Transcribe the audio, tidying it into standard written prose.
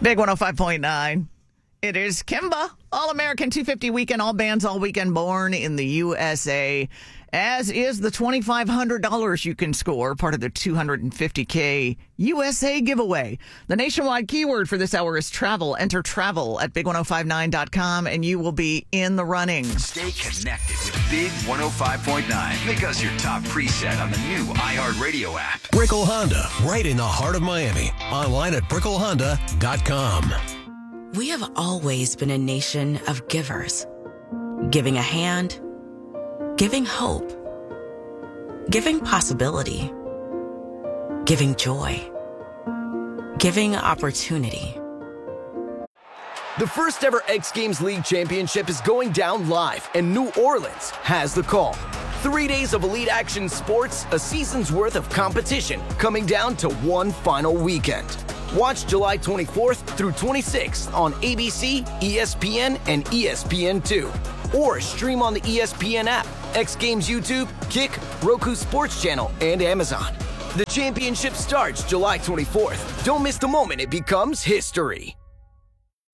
Big 105.9. It is Kimba, All-American 250 weekend, all bands, all weekend, born in the USA. As is the $2,500 you can score, part of the $250K USA giveaway. The nationwide keyword for this hour is travel. Enter travel at big1059.com and you will be in the running. Stay connected with Big 105.9 because your top preset on the new iHeartRadio app. Brickell Honda, right in the heart of Miami. Online at bricklehonda.com. We have always been a nation of givers. Giving a hand, giving hope, giving possibility, giving joy, giving opportunity. The first ever X Games League Championship is going down live, and New Orleans has the call. 3 days of elite action sports, a season's worth of competition, coming down to one final weekend. Watch July 24th through 26th on ABC, ESPN, and ESPN2. Or stream on the ESPN app, X Games YouTube, Kick, Roku Sports Channel, and Amazon. The championship starts July 24th. Don't miss the moment it becomes history.